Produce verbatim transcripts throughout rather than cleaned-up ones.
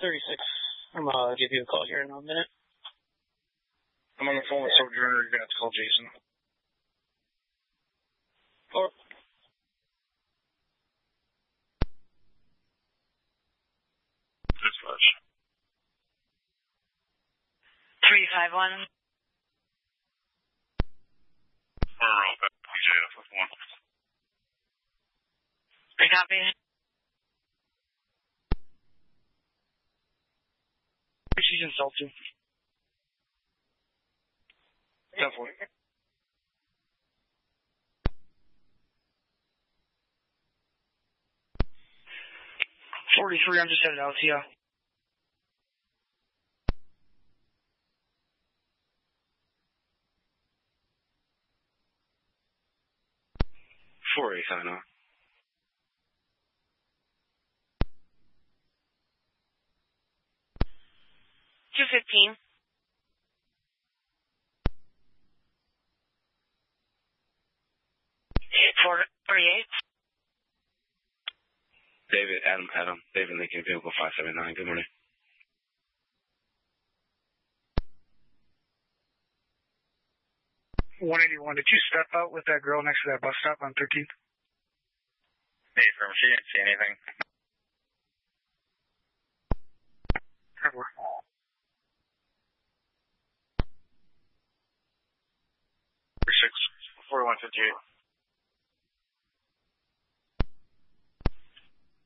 thirty-six. I'm going to give you a call here in a minute. I'm on the phone with Sojourner. You're going to have to call Jason. Or... Dispatch. three five one. We're up at P J F with one. I copy. She's insulting. Definitely. forty-three, I'm just headed out to you. four eight, I know. two fifteen. four forty-eight. David, Adam, Adam. David Lincoln, vehicle five seven nine. Good morning. one eighty-one, did you step out with that girl next to that bus stop on thirteenth? Hey, firm, she didn't see anything. Trevor. six, forty-one fifty-eight.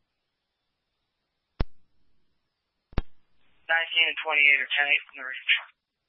nineteen and twenty-eight or ten eight from the reach.